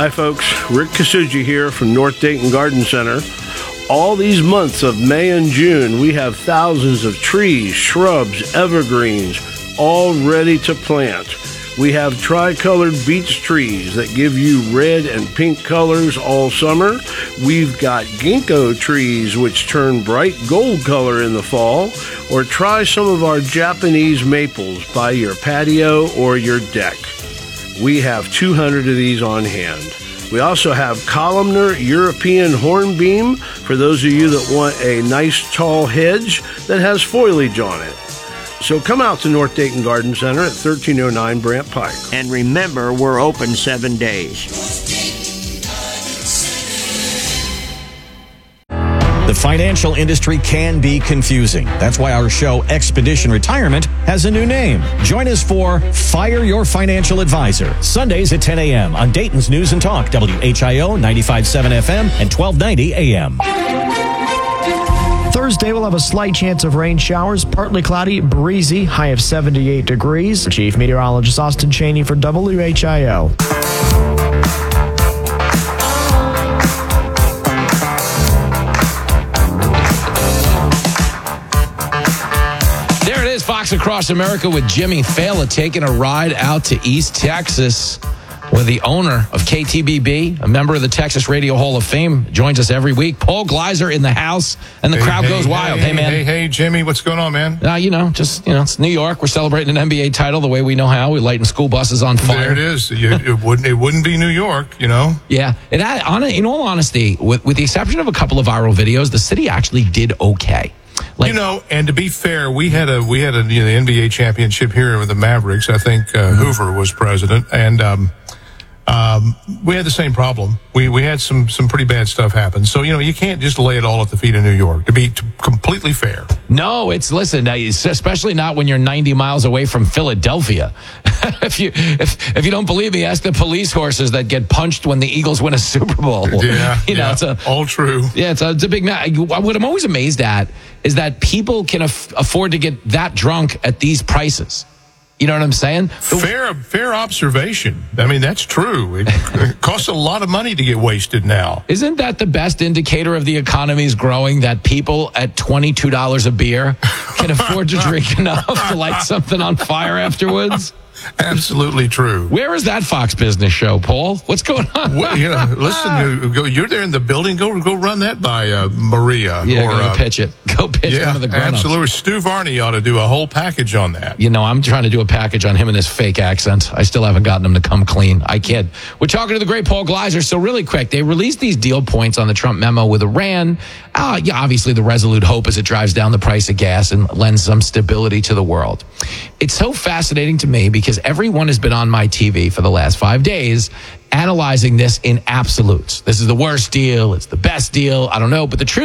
Hi folks, Rick Kasuji here from North Dayton Garden Center. All these months of May and June, we have thousands of trees, shrubs, evergreens, all ready to plant. We have tricolored beech trees that give you red and pink colors all summer. We've got ginkgo trees which turn bright gold color in the fall. Or try some of our Japanese maples by your patio or your deck. We have 200 of these on hand. We also have columnar European hornbeam for those of you that want a nice tall hedge that has foliage on it. So come out to North Dayton Garden Center at 1309 Brant Pike. And remember, we're open 7 days. The financial industry can be confusing. That's why our show, Expedition Retirement, has a new name. Join us for Fire Your Financial Advisor, Sundays at 10 a.m. on Dayton's News and Talk, WHIO 95.7 FM and 1290 AM. Thursday, we'll have a slight chance of rain showers, partly cloudy, breezy, high of 78 degrees. Chief Meteorologist Austin Cheney for WHIO. Fox Across America with Jimmy Fallon taking a ride out to East Texas with the owner of KTBB, a member of the Texas Radio Hall of Fame, joins us every week. Paul Gleiser in the house, and the crowd goes wild. Hey, man. Hey, Jimmy, what's going on, man? It's New York. We're celebrating an NBA title the way we know how. We're lighting school buses on fire. There it is. It wouldn't be New York, you know? Yeah. In all honesty, with the exception of a couple of viral videos, the city actually did okay. And to be fair, we had the NBA championship here with the Mavericks. I think Hoover was president, and we had the same problem. We had some pretty bad stuff happen. So you can't just lay it all at the feet of New York. To be completely fair. No, especially not when you're 90 miles away from Philadelphia. If you don't believe me, ask the police horses that get punched when the Eagles win a Super Bowl. It's all true. Yeah, it's a big match. What I'm always amazed at is that people can afford to get that drunk at these prices. You know what I'm saying? Fair observation. I mean, that's true. It costs a lot of money to get wasted now. Isn't that the best indicator of the economy's growing, that people at $22 a beer can afford to drink enough to light something on fire afterwards? Absolutely true. Where is that Fox Business show, Paul? What's going on? Listen, you're there in the building. Go run that by Maria. Yeah, go pitch it. Go pitch one of the grown-ups. Absolutely. Stu Varney ought to do a whole package on that. I'm trying to do a package on him and his fake accent. I still haven't gotten him to come clean. I kid. We're talking to the great Paul Gleiser. So really quick, they released these deal points on the Trump memo with Iran. Obviously the resolute hope is it drives down the price of gas and lends some stability to the world. It's so fascinating to me because everyone has been on my TV for the last 5 days analyzing this in absolutes. This is the worst deal. It's the best deal. I don't know. But the truth